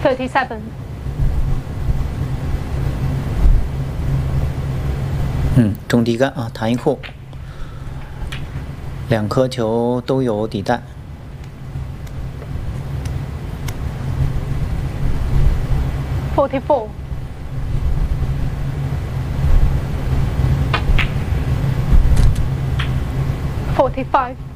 37。 中低杆啊，弹一库，2颗球都有底弹。 44。45。